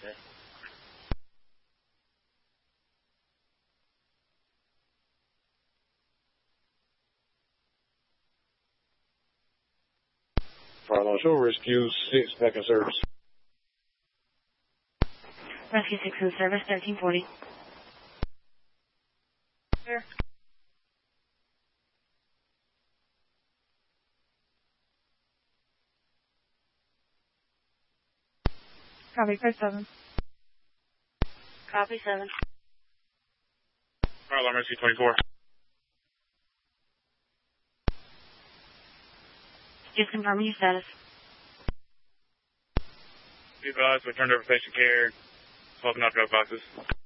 Okay. Fire Marshal, Rescue 6 back in service. Rescue 6 in service, 1340. Here. Copy, code 7. Copy 7. Fire alarm Rescue 24. Just confirming your status. Be advised, we turned over patient care, swapping out drug boxes.